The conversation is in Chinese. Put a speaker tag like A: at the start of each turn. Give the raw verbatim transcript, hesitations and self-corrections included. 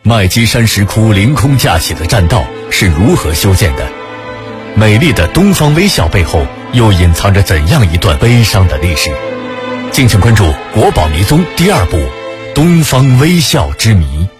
A: 麦积山石窟凌空架起的栈道是如何修建的？美丽的东方微笑背后又隐藏着怎样一段悲伤的历史？敬请关注《国宝迷踪》第二部《东方微笑之谜》。